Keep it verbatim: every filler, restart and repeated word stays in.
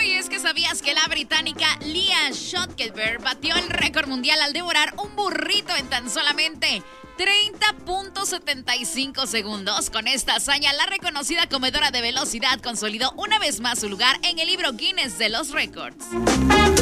y es que sabías que la británica Leah Schottenberg batió el récord mundial al devorar un burrito en tan solamente treinta punto setenta y cinco segundos. Con esta hazaña, la reconocida comedora de velocidad consolidó una vez más su lugar en el libro Guinness de los récords.